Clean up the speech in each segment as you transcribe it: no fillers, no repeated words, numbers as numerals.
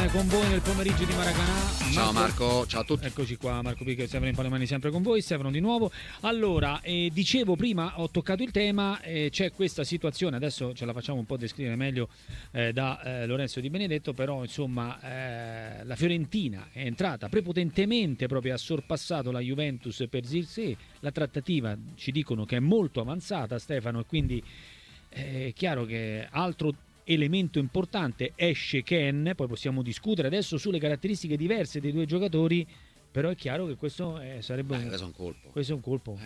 con voi nel pomeriggio di Maracanà. Ciao Marco, ciao a tutti. Eccoci qua, Marco Picca e Stefano in Palemani sempre con voi. Stefano di nuovo. Allora, dicevo prima, ho toccato il tema, c'è questa situazione, adesso ce la facciamo un po' descrivere meglio da Lorenzo Di Benedetto, però insomma la Fiorentina è entrata prepotentemente, proprio ha sorpassato la Juventus per Zirkzee, la trattativa ci dicono che è molto avanzata, Stefano, e quindi è chiaro che altro elemento importante esce Ken, poi possiamo discutere adesso sulle caratteristiche diverse dei due giocatori, però è chiaro che questo sarebbe questo è un colpo. Questo è un colpo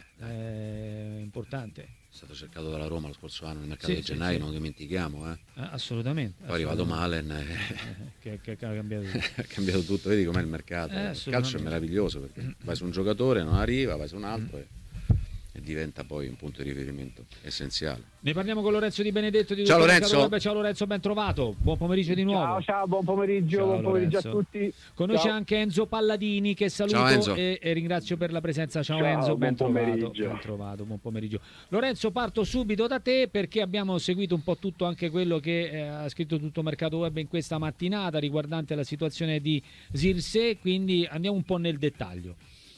importante. È stato cercato dalla Roma lo scorso anno nel mercato di gennaio, non dimentichiamo. Assolutamente. Poi è arrivato Malen che ha cambiato tutto. ha cambiato tutto, vedi com'è il mercato. Il calcio è meraviglioso perché vai su un giocatore, non arriva, vai su un altro e diventa poi un punto di riferimento essenziale. Ne parliamo con Lorenzo Di Benedetto di Ciao Lorenzo. Ciao Lorenzo, ben trovato. Buon pomeriggio di nuovo. Ciao, buon pomeriggio a tutti. Con noi c'è anche Enzo Palladini che saluto e ringrazio per la presenza. Ciao Enzo, ben trovato. Buon pomeriggio. Lorenzo, parto subito da te perché abbiamo seguito un po' tutto, anche quello che ha scritto tutto Mercato Web in questa mattinata riguardante la situazione di Zirkzee, quindi andiamo un po' nel dettaglio.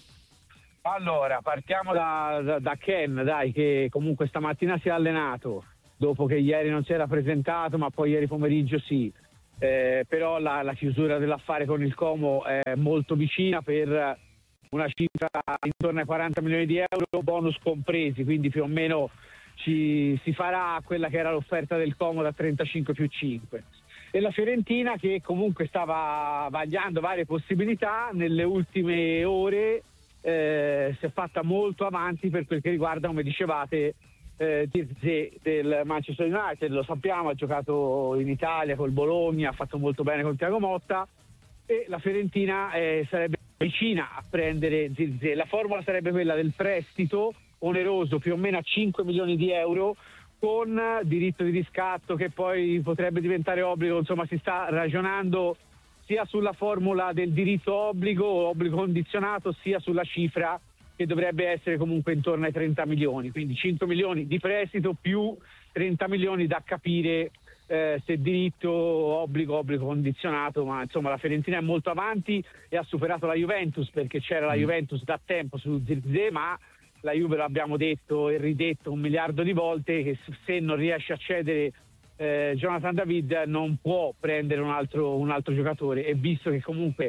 Allora, partiamo da Ken, dai, che comunque stamattina si è allenato, dopo che ieri non si era presentato, ma poi ieri pomeriggio sì. Però la chiusura dell'affare con il Como è molto vicina, per una cifra intorno ai 40 milioni di euro, bonus compresi, quindi più o meno si farà quella che era l'offerta del Como da 35 più 5. E la Fiorentina, che comunque stava vagliando varie possibilità, nelle ultime ore si è fatta molto avanti per quel che riguarda, come dicevate, Zirkzee del Manchester United. Lo sappiamo, ha giocato in Italia col Bologna, ha fatto molto bene con Thiago Motta, e la Fiorentina sarebbe vicina a prendere Zirkzee. La formula sarebbe quella del prestito oneroso più o meno a 5 milioni di euro con diritto di riscatto che poi potrebbe diventare obbligo. Insomma, si sta ragionando sia sulla formula del diritto obbligo condizionato, sia sulla cifra che dovrebbe essere comunque intorno ai 30 milioni, quindi 5 milioni di prestito più 30 milioni da capire se diritto obbligo condizionato, ma insomma la Fiorentina è molto avanti e ha superato la Juventus, perché c'era la Juventus da tempo su Zirkzee, ma la Juve, lo abbiamo detto e ridetto 1 miliardo di volte, che se non riesce a cedere Jonathan David non può prendere un altro giocatore, e visto che comunque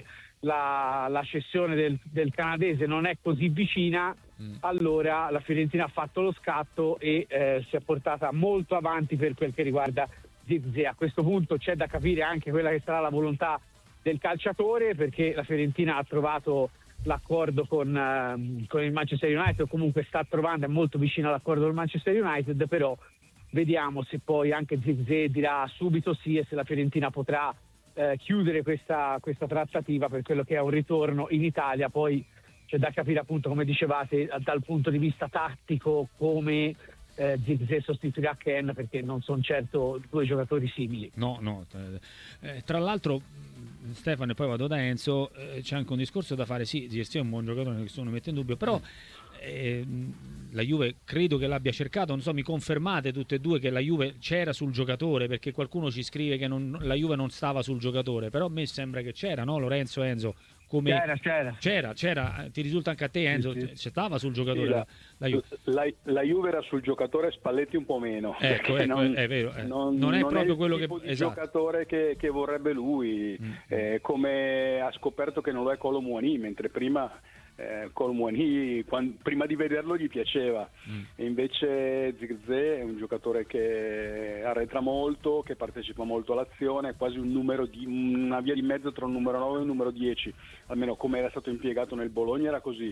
la cessione del canadese non è così vicina, allora la Fiorentina ha fatto lo scatto e si è portata molto avanti per quel che riguarda Zirkzee. A questo punto c'è da capire anche quella che sarà la volontà del calciatore, perché la Fiorentina ha trovato l'accordo con il Manchester United, o comunque sta trovando, è molto vicina all'accordo del Manchester United, però vediamo se poi anche Zirkzee dirà subito sì e se la Fiorentina potrà chiudere questa trattativa per quello che è un ritorno in Italia. Poi c'è da capire, appunto, come dicevate, dal punto di vista tattico come Zirkzee sostituirà Ken, perché non sono certo due giocatori simili. No. Tra l'altro, Stefano, e poi vado da Enzo, c'è anche un discorso da fare. Sì, Zirkzee è un buon giocatore, nessuno mette in dubbio, però la Juve credo che l'abbia cercato, non so, mi confermate tutte e due che la Juve c'era sul giocatore, perché qualcuno ci scrive che la Juve non stava sul giocatore, però a me sembra che c'era, no Lorenzo, Enzo? C'era, ti risulta anche a te, Enzo? Sì. Stava sul giocatore la Juve. La Juve era sul giocatore, Spalletti un po' meno. Ecco, è vero. Non è proprio il quello tipo di esatto. giocatore che vorrebbe lui, come ha scoperto che non lo è Kolo Muani, mentre prima Kolo Muani, prima di vederlo gli piaceva, e invece Zirkzee è un giocatore che arretra molto, che partecipa molto all'azione, è quasi una via di mezzo tra un numero 9 e un numero 10, almeno come era stato impiegato nel Bologna era così,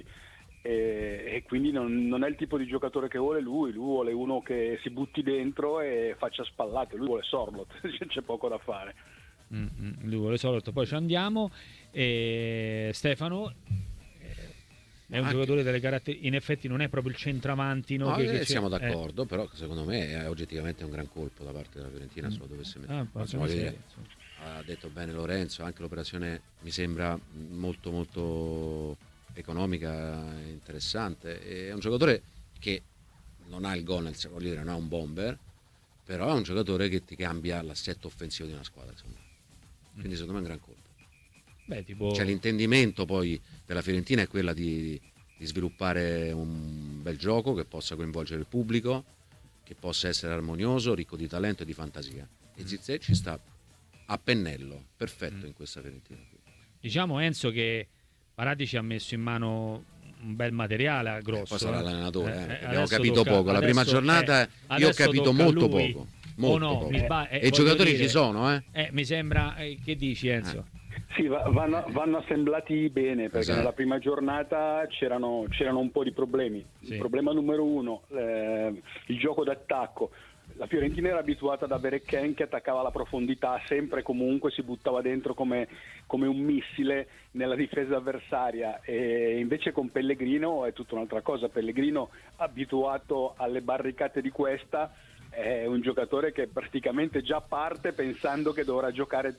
e quindi non è il tipo di giocatore che vuole lui vuole uno che si butti dentro e faccia spallate, lui vuole Sorloth, c'è poco da fare. Lui vuole Sorloth, poi ci andiamo. Stefano è un giocatore delle caratteristiche, in effetti non è proprio il centravanti, no? Che siamo d'accordo, però secondo me è oggettivamente un gran colpo da parte della Fiorentina se lo dovesse mettere. Ha detto bene Lorenzo, anche l'operazione mi sembra molto molto economica e interessante. È un giocatore che non ha il gol, voglio dire, non è un bomber, però è un giocatore che ti cambia l'assetto offensivo di una squadra, insomma. Quindi secondo me è un gran colpo. Cioè l'intendimento poi della Fiorentina è quella di sviluppare un bel gioco che possa coinvolgere il pubblico, che possa essere armonioso, ricco di talento e di fantasia. E Zirkzee ci sta a pennello, perfetto in questa Fiorentina. Diciamo, Enzo, che Paratici ha messo in mano un bel materiale grosso. Poi sarà l'allenatore, abbiamo capito poco. La prima giornata io ho capito molto poco. Poco. E i giocatori ci sono, mi sembra, che dici, Enzo? Sì, vanno assemblati bene, perché nella prima giornata c'erano un po' di problemi. Il problema numero uno, il gioco d'attacco. La Fiorentina era abituata ad avere Ken che attaccava la profondità, sempre e comunque si buttava dentro come un missile nella difesa avversaria, e invece con Pellegrino è tutta un'altra cosa. L', abituato alle barricate di questa, è un giocatore che praticamente già parte pensando che dovrà giocare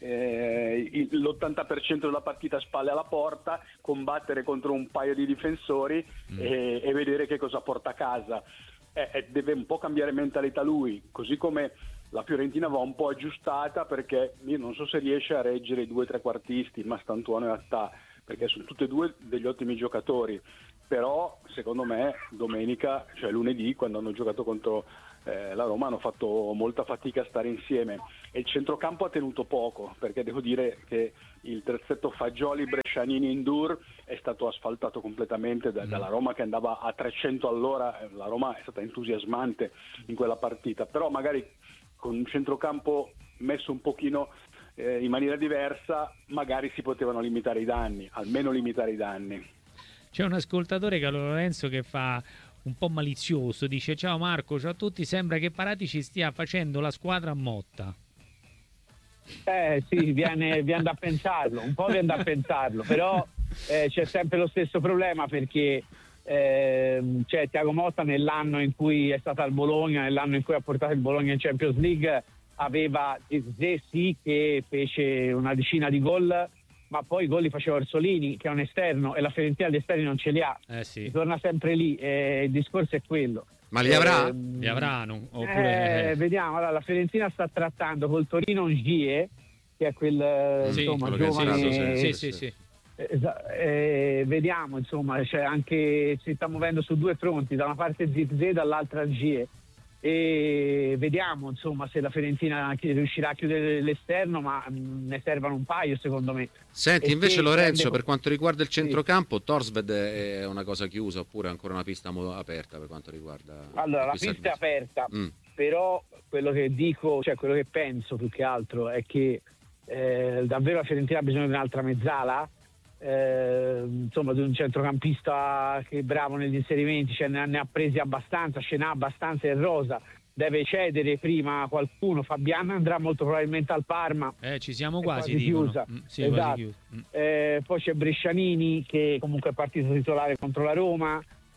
l'80% della partita a spalle alla porta, combattere contro un paio di difensori e vedere che cosa porta a casa. Deve un po' cambiare mentalità lui, così come la Fiorentina va un po' aggiustata, perché io non so se riesce a reggere i 2 trequartisti, Mastantuono e Attà, perché sono tutti e due degli ottimi giocatori, però secondo me domenica, cioè lunedì, quando hanno giocato contro la Roma, hanno fatto molta fatica a stare insieme, e il centrocampo ha tenuto poco, perché devo dire che il terzetto Fagioli, Brescianini, Indur è stato asfaltato completamente dalla Roma, che andava a 300 all'ora. La Roma è stata entusiasmante in quella partita, però magari con un centrocampo messo un pochino in maniera diversa magari si potevano limitare i danni, almeno limitare i danni. C'è un ascoltatore, Carlo Lorenzo, che fa un po' malizioso, dice: ciao Marco, ciao a tutti, sembra che Paratici stia facendo la squadra a Motta. Sì, viene da pensarlo, un po' viene da pensarlo, però c'è sempre lo stesso problema, perché cioè Thiago Motta, nell'anno in cui è stata al Bologna, nell'anno in cui ha portato il Bologna in Champions League, aveva sì che fece una decina di gol, ma poi i gol li faceva Orsolini, che è un esterno, e la Fiorentina gli esterni non ce li ha. Sì. Torna sempre lì, il discorso è quello. Ma li avrà? Li avranno? Oppure... Vediamo, allora, la Fiorentina sta trattando col Torino Ngie, che è quel giovane... Sì. Vediamo, insomma, cioè anche si sta muovendo su 2 fronti, da una parte Zirkzee, dall'altra Ngie, e vediamo, insomma, se la Fiorentina riuscirà a chiudere l'esterno, ma ne servono un paio, secondo me. Senti, invece Lorenzo, per quanto riguarda il centrocampo, Torsved è una cosa chiusa oppure ancora una pista aperta per quanto riguarda... Allora, la pista è aperta, però quello che dico, cioè quello che penso più che altro è che davvero la Fiorentina ha bisogno di un'altra mezzala, insomma, di un centrocampista che è bravo negli inserimenti, cioè ne ha presi abbastanza, ce n'ha abbastanza in rosa, deve cedere prima qualcuno. Fabian andrà molto probabilmente al Parma, ci siamo quasi chiusa. Sì, esatto. Poi c'è Brescianini, che comunque è partito titolare contro la Roma,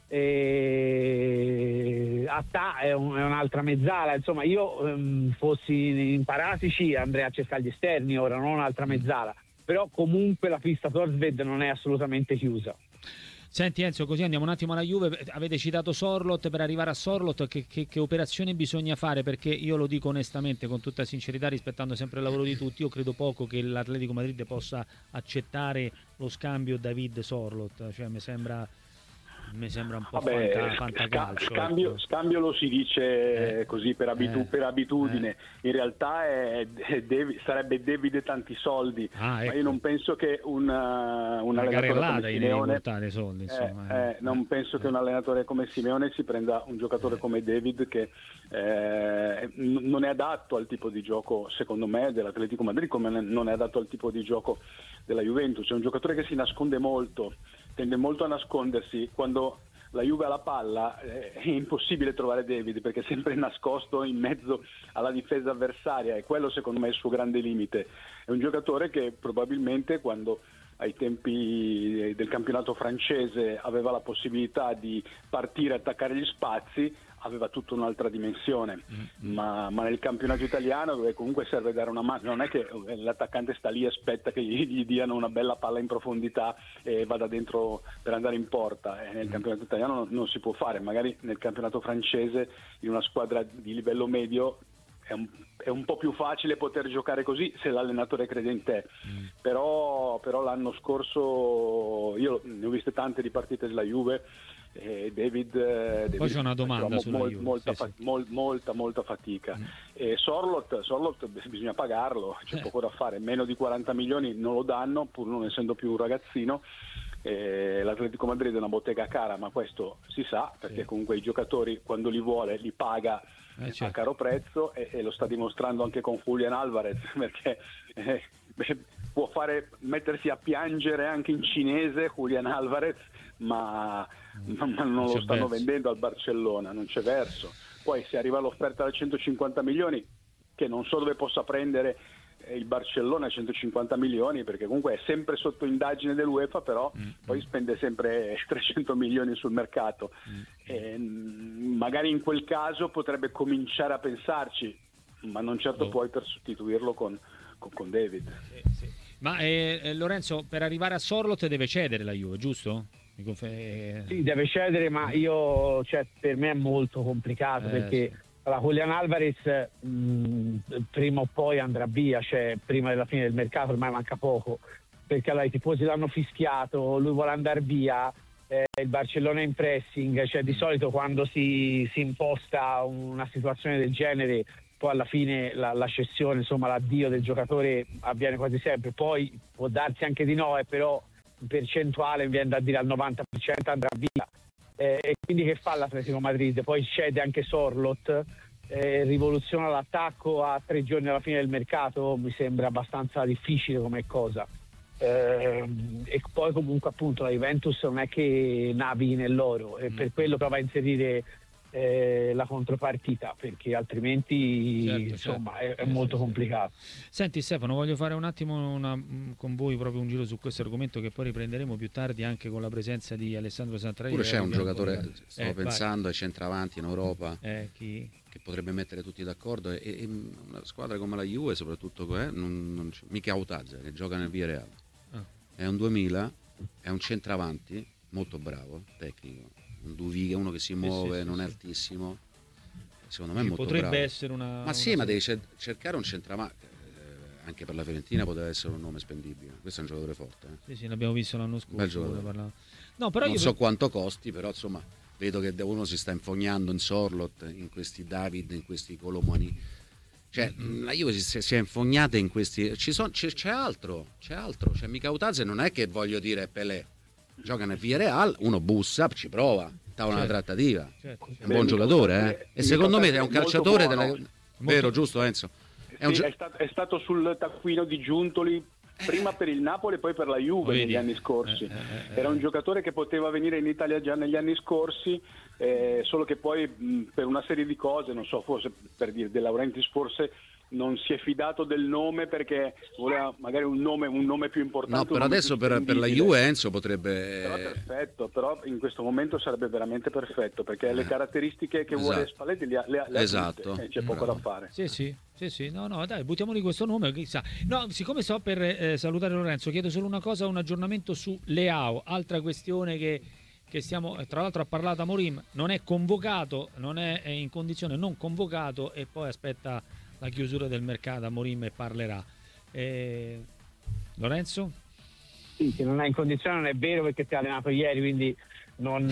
Attà è un'altra mezzala. Insomma, io fossi in Paratici andrei a cercare gli esterni ora, non un'altra mezzala, però comunque la pista Torsved non è assolutamente chiusa. Senti Enzo, così andiamo un attimo alla Juve. Avete citato Sorloth, per arrivare a Sorloth che operazione bisogna fare? Perché io lo dico onestamente, con tutta sincerità, rispettando sempre il lavoro di tutti, io credo poco che l'Atletico Madrid possa accettare lo scambio David Sorloth, cioè mi sembra un po' fantacalcio. Scambio lo si dice così per abitudine. In realtà sarebbe David e tanti soldi, ecco. Ma io non penso che un allenatore come Simeone soldi, non penso che un allenatore come Simeone si prenda un giocatore come David, che non è adatto al tipo di gioco, secondo me, dell'Atletico Madrid, come non è adatto al tipo di gioco della Juventus. È un giocatore che si nasconde molto, tende molto a nascondersi. Quando la Juve ha la palla è impossibile trovare David, perché è sempre nascosto in mezzo alla difesa avversaria, e quello secondo me è il suo grande limite. È un giocatore che probabilmente, quando ai tempi del campionato francese aveva la possibilità di partire e attaccare gli spazi, aveva tutta un'altra dimensione, ma nel campionato italiano, dove comunque serve dare una mano, non è che l'attaccante sta lì e aspetta che gli diano una bella palla in profondità e vada dentro per andare in porta, e nel campionato italiano non si può fare. Magari nel campionato francese, in una squadra di livello medio, è un po' più facile poter giocare così se l'allenatore crede in te, però però l'anno scorso io ne ho viste tante di partite della Juve. David poi c'è una domanda sulla Juve. Molta fatica. Sorloth bisogna pagarlo, c'è poco da fare, meno di 40 milioni non lo danno, pur non essendo più un ragazzino. L'Atletico Madrid è una bottega cara, ma questo si sa, perché comunque i giocatori quando li vuole li paga a caro prezzo, e lo sta dimostrando anche con Julián Álvarez, perché può mettersi a piangere anche in cinese Julián Álvarez, ma non lo stanno vendendo al Barcellona, non c'è verso. Poi se arriva l'offerta da 150 milioni, che non so dove possa prendere il Barcellona 150 milioni, perché comunque è sempre sotto indagine dell'UEFA, però poi spende sempre 300 milioni sul mercato. Magari in quel caso potrebbe cominciare a pensarci, ma non certo poi per sostituirlo con David. Ma Lorenzo, per arrivare a Sorloth deve cedere la Juve, giusto? Sì, deve cedere, ma per me è molto complicato, perché Julián Álvarez prima o poi andrà via, prima della fine del mercato, ormai manca poco, perché allora i tifosi l'hanno fischiato, lui vuole andare via, il Barcellona è in pressing, di solito quando si imposta una situazione del genere, poi alla fine la cessione, insomma l'addio del giocatore avviene quasi sempre, poi può darsi anche di no, però in percentuale mi viene da dire al 90% andrà via. E quindi che fa l'Atletico Madrid? Poi cede anche Sorloth, rivoluziona l'attacco a 3 giorni alla fine del mercato, mi sembra abbastanza difficile come cosa. E poi comunque appunto la Juventus non è che navighi nell'oro, e per quello prova a inserire la contropartita, perché altrimenti insomma è molto complicato. Senti Stefano, voglio fare un attimo con voi proprio un giro su questo argomento, che poi riprenderemo più tardi anche con la presenza di Alessandro Santarelli. Pure c'è un giocatore, stavo pensando, ai centravanti in Europa, che potrebbe mettere tutti d'accordo, e una squadra come la Juve soprattutto Mikel Arteta, che gioca nel Villarreal, è un 2000, è un centravanti molto bravo, tecnico, un Duviga, uno che si muove, non è altissimo, secondo me è molto potrebbe bravo. Essere una ma devi cercare un centravanti, anche per la Fiorentina poteva essere un nome spendibile, questo è un giocatore forte. Sì, l'abbiamo visto l'anno scorso. No, però non so quanto costi, però insomma vedo che uno si sta infognando in Sorloth, in questi David, in questi Colomani. La Juve si è infognata in questi. C'è altro. Mikel Arteta non è che, voglio dire, Pelé gioca nel Villarreal, uno bussa, ci prova, tavola una trattativa. È un buon giocatore, e secondo me è un calciatore vero, giusto Enzo? È stato sul taccuino di Giuntoli prima per il Napoli e poi per la Juve negli anni scorsi. Era un giocatore che poteva venire in Italia già negli anni scorsi, solo che poi per una serie di cose, non so, forse per dire De Laurentiis, forse non si è fidato del nome perché voleva magari un nome più importante. No, però adesso per la Juve Enzo potrebbe. Però perfetto, però in questo momento sarebbe veramente perfetto, perché le caratteristiche che vuole Spalletti le ha tutte, c'è poco da fare. Sì, no, dai, buttiamoli questo nome, chissà. No, siccome sto per salutare Lorenzo, chiedo solo una cosa, un aggiornamento su Leao, altra questione che stiamo, tra l'altro ha parlato Amorim, non è convocato, non è in condizione non convocato, e poi aspetta la chiusura del mercato Amorim e parlerà. Lorenzo? Sì, che non è in condizione non è vero, perché si è allenato ieri, quindi non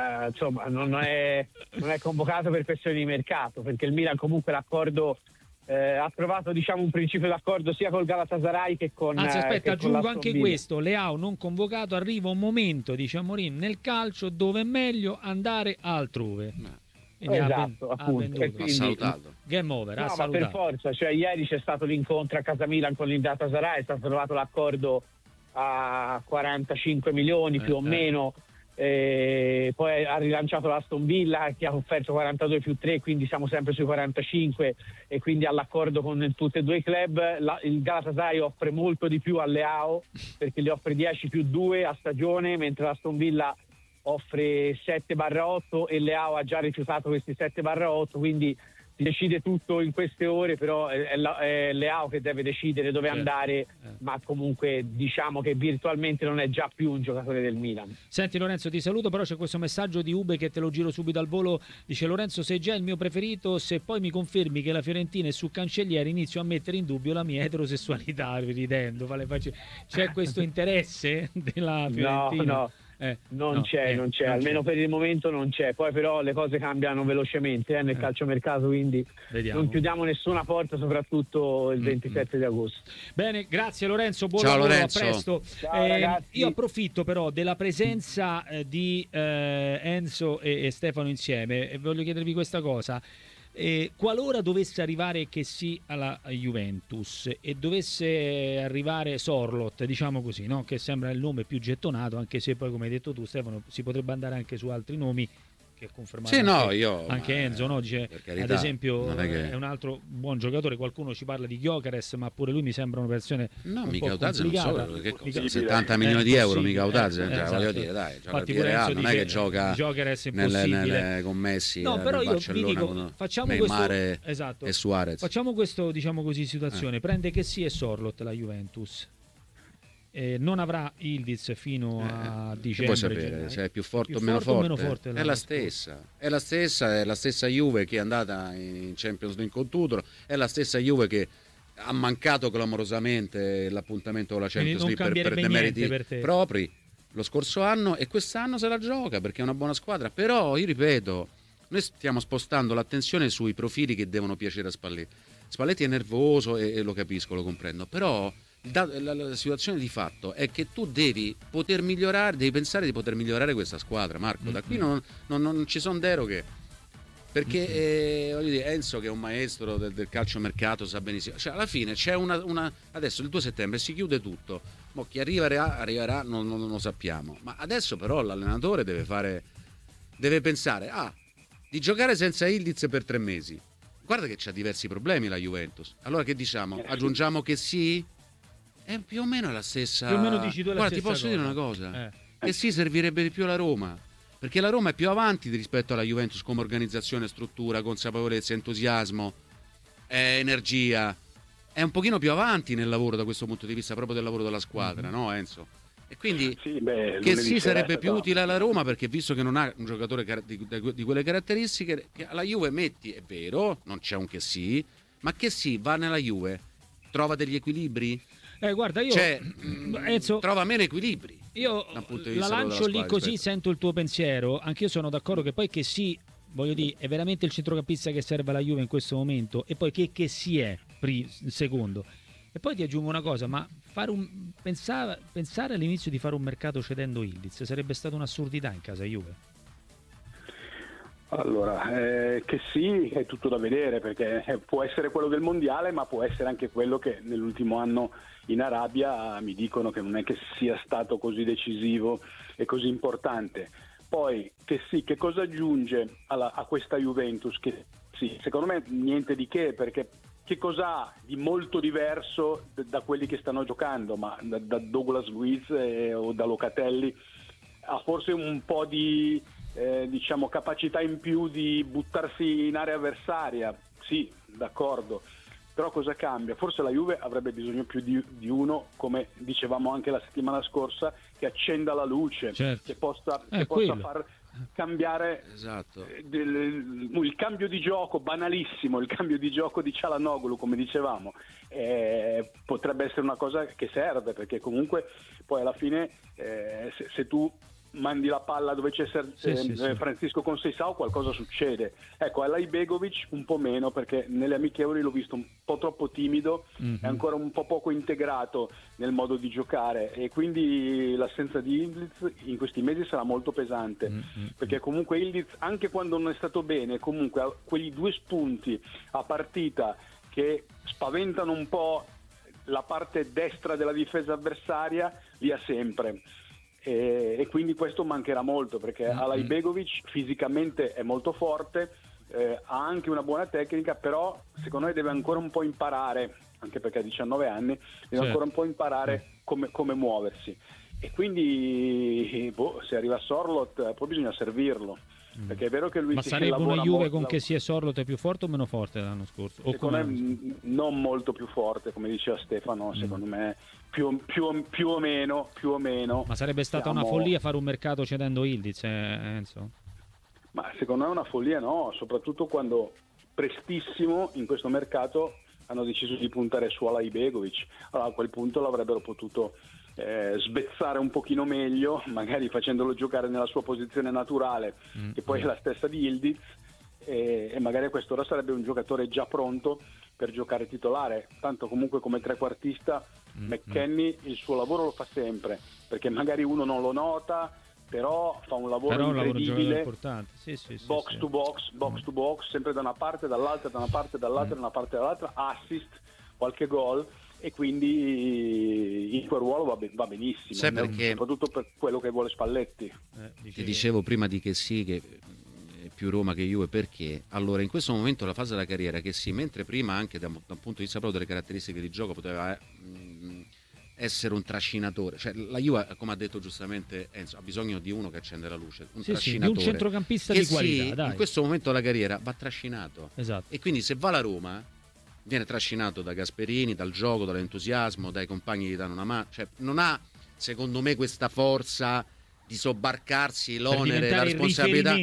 è convocato per questioni di mercato, perché il Milan comunque l'accordo ha trovato un principio d'accordo sia col Galatasaray che con. Anzi, aspetta, aggiungo anche Villa. questo: Leao non convocato, arriva un momento, dice Amorim, nel calcio dove è meglio andare altrove. Esatto, appunto. Ha salutato. Game over, no, ma per forza, ieri c'è stato l'incontro a casa Milan con il Galatasaray, è stato trovato l'accordo a 45 milioni più o meno. Poi ha rilanciato l'Aston Villa che ha offerto 42 più 3, quindi siamo sempre sui 45, e quindi all'accordo con tutti e due i club. Il Galatasaray offre molto di più a Leao, perché gli offre 10 più 2 a stagione, mentre l'Aston Villa offre 7/8 e Leao ha già rifiutato questi 7/8, quindi si decide tutto in queste ore, però è Leao che deve decidere dove andare, ma comunque diciamo che virtualmente non è già più un giocatore del Milan. Senti Lorenzo, ti saluto, però c'è questo messaggio di Ube che te lo giro subito al volo. Dice: Lorenzo, sei già il mio preferito, se poi mi confermi che la Fiorentina è su Cancellieri inizio a mettere in dubbio la mia eterosessualità, ridendo. C'è questo interesse della Fiorentina? No. Non c'è, almeno per il momento non c'è, poi però le cose cambiano velocemente nel calciomercato, quindi vediamo. Non chiudiamo nessuna porta, soprattto il 27 di agosto. Bene, grazie Lorenzo, buon Ciao, lavoro, Lorenzo. a presto. Ciao, ragazzi. Io approfitto però della presenza di Enzo e Stefano insieme e voglio chiedervi questa cosa. Qualora dovesse arrivare che sì alla Juventus e dovesse arrivare Sorloth, diciamo così, no? Che sembra il nome più gettonato, anche se poi, come hai detto tu Stefano, si potrebbe andare anche su altri nomi che confermato anche Enzo, no? Dice, carità, ad esempio è è un altro buon giocatore, qualcuno ci parla di Gyökeres, ma pure lui mi sembra un'operazione no, un mica po' Utazze non complicata. so che 70 milioni di euro mica Utazze, esatto. voglio dire, dai, gioca Infatti al Real, non è che dice, gioca Gyökeres è impossibile. con Messi, no, però io Barcellona, vi dico, con facciamo Neymar questo, e Suarez. facciamo questo, diciamo così, situazione. Prende che sì e Sorloth la Juventus. Non avrà Ildiz fino a dicembre. Puoi sapere se è più forte o meno forte. È la stessa Juve che è andata in Champions League con Tudor, è la stessa Juve che ha mancato clamorosamente l'appuntamento con la Champions League per demeriti propri lo scorso anno, e quest'anno se la gioca perché è una buona squadra. Però io ripeto, noi stiamo spostando l'attenzione sui profili che devono piacere a Spalletti. Spalletti è nervoso e lo capisco, lo comprendo, però la situazione di fatto è che tu devi poter migliorare, devi pensare di poter migliorare questa squadra, Marco. Da qui non ci sono deroghe, perché voglio dire, Enzo, che è un maestro del calciomercato, sa benissimo, cioè alla fine c'è adesso il 2 settembre si chiude tutto, mo chi arriverà non lo sappiamo, ma adesso però l'allenatore deve pensare di giocare senza Ildiz per 3 mesi. Guarda che c'ha diversi problemi la Juventus. Allora che diciamo? Aggiungiamo che sì? È più o meno la stessa. Più o meno dici tu la Guarda, stessa ti posso cosa. dire una cosa? Che sì, servirebbe di più alla Roma. Perché la Roma è più avanti rispetto alla Juventus come organizzazione, struttura, consapevolezza, entusiasmo, energia. È un pochino più avanti nel lavoro da questo punto di vista, proprio del lavoro della squadra, no Enzo? E quindi che sì sarebbe più utile alla Roma, perché visto che non ha un giocatore di quelle caratteristiche, che alla Juve metti, è vero, non c'è un che sì, ma che sì, va nella Juve, trova degli equilibri? Guarda, io Enzo, trova meno equilibri. Io la lancio lì così, rispetto. sento il tuo pensiero. Anch'io sono d'accordo che poi che sì, voglio dire, è veramente il centrocampista che serve alla Juve in questo momento, e poi che si è secondo. E poi ti aggiungo una cosa, ma pensare all'inizio di fare un mercato cedendo Ildiz sarebbe stata un'assurdità in casa Juve. Allora, che sì, è tutto da vedere, perché può essere quello del mondiale, ma può essere anche quello che nell'ultimo anno in Arabia mi dicono che non è che sia stato così decisivo e così importante. Poi che sì, che cosa aggiunge a questa Juventus? Che sì, secondo me niente di che, perché che cosa ha di molto diverso da quelli che stanno giocando, ma da Douglas Luiz o da Locatelli? Ha forse un po' di diciamo capacità in più di buttarsi in area avversaria, sì, d'accordo, però cosa cambia? Forse la Juve avrebbe bisogno più di uno, come dicevamo anche la settimana scorsa, che accenda la luce, certo, che possa far cambiare, esatto, il cambio di gioco banalissimo, il cambio di gioco di Çalhanoğlu, come dicevamo, potrebbe essere una cosa che serve, perché comunque poi alla fine se tu mandi la palla dove c'è Francisco Conceição, qualcosa succede. Ecco, alla Begovic un po' meno, perché nelle amichevoli l'ho visto un po' troppo timido, è ancora un po' poco integrato nel modo di giocare, e quindi l'assenza di Ildiz in questi mesi sarà molto pesante, perché comunque Ildiz, anche quando non è stato bene, comunque ha quegli 2 spunti a partita che spaventano un po' la parte destra della difesa avversaria, li ha sempre. E quindi questo mancherà molto, perché Alay Begovic fisicamente è molto forte, ha anche una buona tecnica, però secondo me deve ancora un po' imparare, anche perché ha 19 anni, deve ancora un po' imparare come muoversi, e quindi se arriva Sorloth poi bisogna servirlo, perché è vero che lui ma sarebbe una Juve con che si è Sorloth più forte o meno forte l'anno scorso? Secondo me non molto più forte, come diceva Stefano, secondo me più o meno. Ma sarebbe stata una follia fare un mercato cedendo Yildiz, Enzo? Ma secondo me è una follia, no, soprattutto quando prestissimo in questo mercato hanno deciso di puntare su Alai Begovic. Allora a quel punto l'avrebbero potuto svezzare un pochino meglio, magari facendolo giocare nella sua posizione naturale, che poi è la stessa di Yildiz, e magari a quest'ora sarebbe un giocatore già pronto per giocare titolare. Tanto comunque come trequartista McKennie il suo lavoro lo fa sempre, perché magari uno non lo nota, però fa un lavoro incredibile, importante. Sì, box to box, sempre da una parte, dall'altra, da una parte, dall'altra, assist, qualche gol, e quindi in quel ruolo va benissimo, soprattutto per quello che vuole Spalletti. Ti dicevo prima di che sì, che più Roma che Juve, perché allora in questo momento la fase della carriera che sì, mentre prima anche da un punto di vista proprio delle caratteristiche di gioco poteva essere un trascinatore, cioè la Juve, come ha detto giustamente Enzo, ha bisogno di uno che accende la luce, un trascinatore, di un centrocampista di qualità, dai. In questo momento della carriera va trascinato, esatto. E quindi se va alla Roma viene trascinato da Gasperini, dal gioco, dall'entusiasmo, dai compagni che gli danno una mano, cioè non ha secondo me questa forza di sobbarcarsi l'onere, la responsabilità.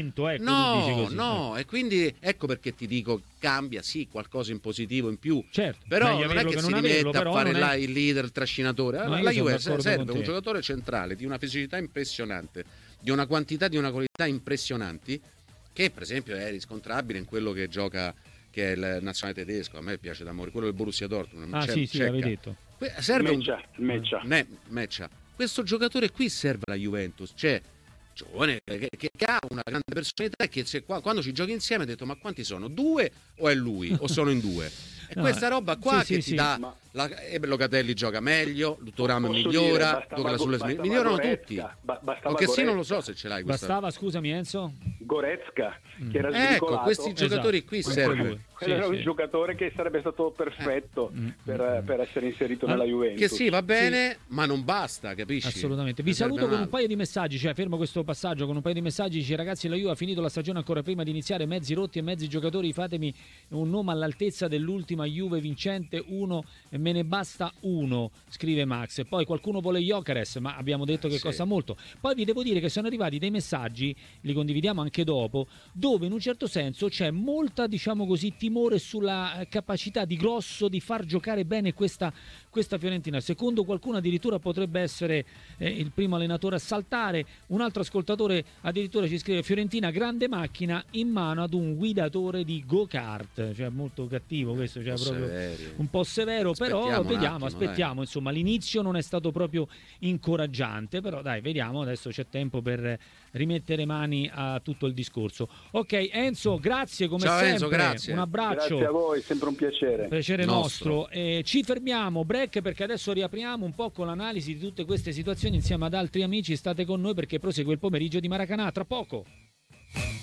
No, e quindi ecco perché ti dico, cambia sì qualcosa in positivo in più, certo, però non è che si rimette a fare là il leader, il trascinatore. La Juve serve un giocatore centrale di una fisicità impressionante, di una quantità, di una qualità impressionanti, che per esempio è riscontrabile in quello che gioca, che è il nazionale tedesco. A me piace da morire, quello del Borussia Dortmund. Sì, l'avevi detto. Serve Meccia. Questo giocatore qui serve alla Juventus, cioè giovane, che ha una grande personalità, e che quando ci giochi insieme ha detto: ma quanti sono? 2 o è lui? O sono in 2? E questa roba qua ti dà. Locatelli gioca meglio, Thuram migliora, migliorano tutti. Anche se non lo so se ce l'hai questa. Bastava, scusami Enzo? Goretzka, che era svincolato. Questi giocatori qui servono. Quello era un giocatore che sarebbe stato perfetto per essere inserito nella Juventus. Che sì, va bene, ma non basta, capisci? Assolutamente. Vi saluto con un paio di messaggi, cioè fermo questo passaggio con un paio di messaggi. Dice: ragazzi, la Juve ha finito la stagione ancora prima di iniziare, mezzi rotti e mezzi giocatori, fatemi un nome all'altezza dell'ultima Juve vincente, uno e me ne basta uno, scrive Max. E poi qualcuno vuole Gyökeres, ma abbiamo detto che costa molto. Poi vi devo dire che sono arrivati dei messaggi, li condividiamo anche dopo, dove in un certo senso c'è molta, diciamo così, timore sulla capacità di Grosso di far giocare bene questa Fiorentina. Secondo qualcuno addirittura potrebbe essere il primo allenatore a saltare. Un altro ascoltatore addirittura ci scrive: Fiorentina grande macchina in mano ad un guidatore di go-kart, cioè molto cattivo questo, cioè proprio un po' severo, però vediamo, aspettiamo, insomma l'inizio non è stato proprio incoraggiante, però dai, vediamo, adesso c'è tempo per rimettere mani a tutto il discorso. Ok Enzo, grazie come sempre. Enzo, grazie. Un abbraccio. Grazie a voi, sempre un piacere. Piacere nostro. Ci fermiamo, break, perché adesso riapriamo un po' con l'analisi di tutte queste situazioni insieme ad altri amici. State con noi perché prosegue il pomeriggio di Maracanã, tra poco.